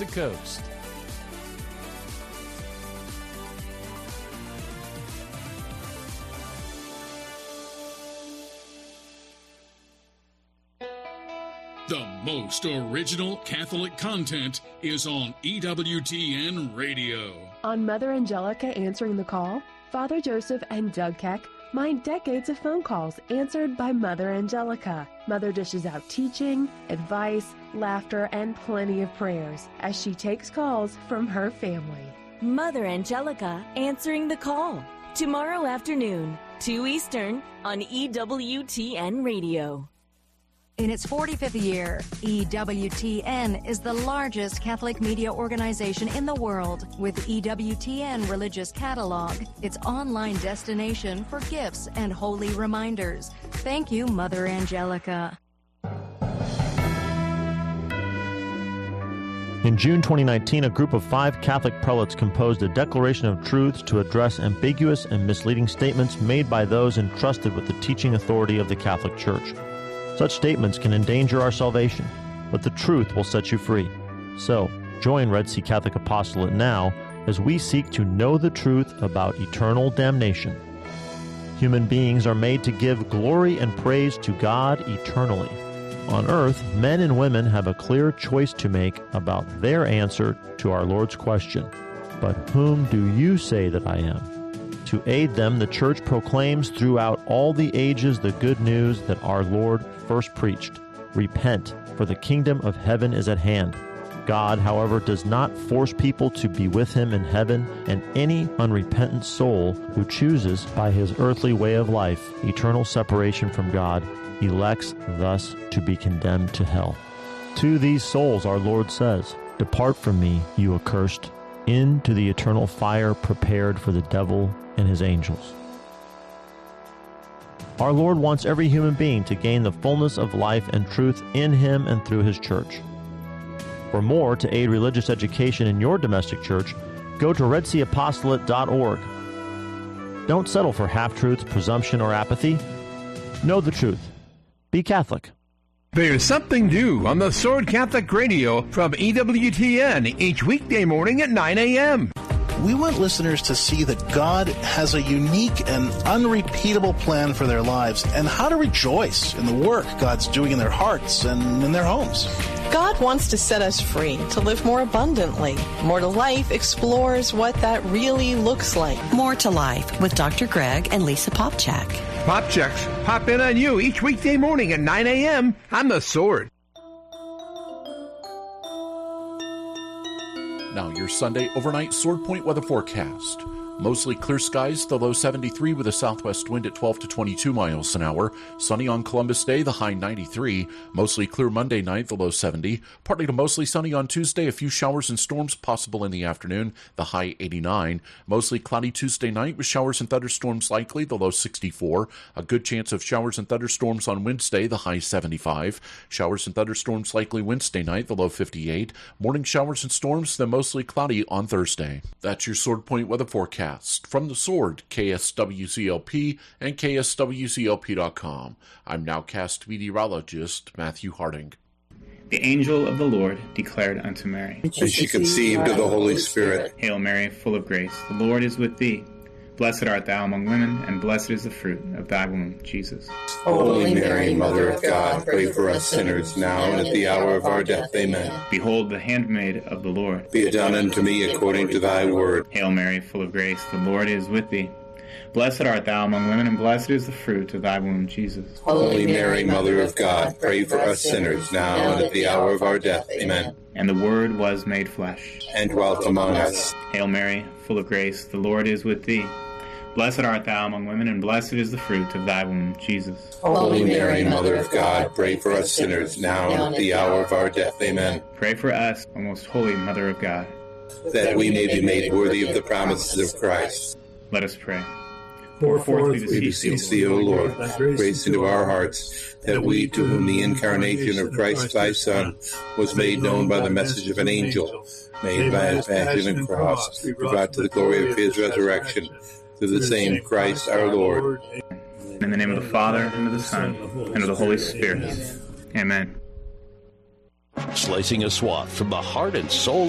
to coast. The most original Catholic content is on EWTN Radio. On Mother Angelica Answering the Call, Father Joseph and Doug Keck mine decades of phone calls answered by Mother Angelica. Mother dishes out teaching, advice, laughter, and plenty of prayers as she takes calls from her family. Mother Angelica Answering the Call. Tomorrow afternoon, 2 Eastern, on EWTN Radio. In its 45th year, EWTN is the largest Catholic media organization in the world, with EWTN Religious Catalog, its online destination for gifts and holy reminders. Thank you, Mother Angelica. In June 2019, a group of 5 Catholic prelates composed a declaration of truths to address ambiguous and misleading statements made by those entrusted with the teaching authority of the Catholic Church. Such statements can endanger our salvation, but the truth will set you free. So, join Red Sea Catholic Apostolate now as we seek to know the truth about eternal damnation. Human beings are made to give glory and praise to God eternally. On earth, men and women have a clear choice to make about their answer to our Lord's question, "But whom do you say that I am?" To aid them, the Church proclaims throughout all the ages the good news that our Lord first preached. Repent, for the kingdom of heaven is at hand. God, however, does not force people to be with him in heaven, and any unrepentant soul who chooses by his earthly way of life eternal separation from God elects thus to be condemned to hell. To these souls our Lord says, "Depart from me, you accursed, into the eternal fire prepared for the devil and his angels." Our Lord wants every human being to gain the fullness of life and truth in him and through his church. For more, to aid religious education in your domestic church, go to redseaapostolate.org. Don't settle for half-truths, presumption, or apathy. Know the truth. Be Catholic. There's something new on the Sword Catholic Radio from EWTN each weekday morning at 9 a.m. We want listeners to see that God has a unique and unrepeatable plan for their lives and how to rejoice in the work God's doing in their hearts and in their homes. God wants to set us free to live more abundantly. More to Life explores what that really looks like. More to Life with Dr. Greg and Lisa Popchak. Popchaks pop in on you each weekday morning at 9 a.m. on the Sword. Now your Sunday overnight Sword Point weather forecast. Mostly clear skies, the low 73 with a southwest wind at 12 to 22 miles an hour. Sunny on Columbus Day, the high 93. Mostly clear Monday night, the low 70. Partly to mostly sunny on Tuesday, a few showers and storms possible in the afternoon, the high 89. Mostly cloudy Tuesday night with showers and thunderstorms likely, the low 64. A good chance of showers and thunderstorms on Wednesday, the high 75. Showers and thunderstorms likely Wednesday night, the low 58. Morning showers and storms, then mostly cloudy on Thursday. That's your Sword Point weather forecast. From the Sword, KSWCLP and KSWCLP.com. I'm nowcast meteorologist Matthew Harding. The angel of the Lord declared unto Mary, and she conceived of the Holy Spirit. Hail Mary, full of grace, the Lord is with thee. Blessed art thou among women, and blessed is the fruit of thy womb, Jesus. Holy Mary, Mother of God, pray for us sinners, now and at the hour of our death. Amen. Behold, the handmaid of the Lord. Be it done unto me according to thy word. Hail Mary, full of grace, the Lord is with thee. Blessed art thou among women, and blessed is the fruit of thy womb, Jesus. Holy Mary, Mother of God, pray for us sinners, now and at the hour of our death. Amen. And the Word was made flesh, and dwelt among us. Hail Mary, full of grace, the Lord is with thee. Blessed art thou among women, and blessed is the fruit of thy womb, Jesus. Holy Mary, Mother of God, pray for us sinners, now and at the hour of our death. Amen. Pray for us, O most holy Mother of God, that we may be made worthy of the promises of Christ. Let us pray. Pour forth, we beseech thee, O Lord, grace into our hearts, that we, to whom the incarnation of Christ thy Son was made known by the message of an angel, made by his passion and cross, be brought to the glory of his resurrection, through the same Christ our Lord. In the name of the Father, and of the Son, and of the Holy Spirit. Amen. Slicing a swath from the heart and soul